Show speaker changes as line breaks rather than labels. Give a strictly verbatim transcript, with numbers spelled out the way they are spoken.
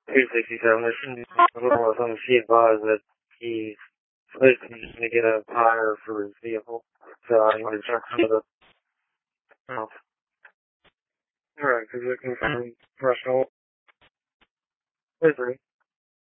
two sixty-seven. A little of something she advised that he's looking to get a tire for his vehicle. So I wanted to check some of the. Oh. Alright, because looking for Rush Hole. Livery.